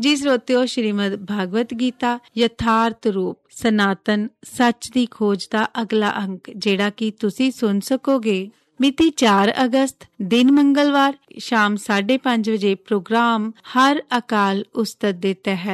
ਜੀ ਸਰੋਤਿਓ, ਸ਼੍ਰੀਮਦ ਭਾਗਵਤ ਗੀਤਾ ਯਥਾਰਥ ਰੂਪ ਸਨਾਤਨ ਸੱਚ ਦੀ ਖੋਜ ਦਾ ਅਗਲਾ ਅੰਕ ਜਿਹੜਾ ਕਿ ਤੁਸੀਂ ਸੁਣ ਸਕੋਗੇ ਮਿਤੀ 4 ਅਗਸਤ ਦਿਨ ਮੰਗਲਵਾਰ ਸ਼ਾਮ 5:30 ਵਜੇ ਪ੍ਰੋਗਰਾਮ ਹਰ ਅਕਾਲ ਉਸਤਤ ਦੇ ਤਹਿਤ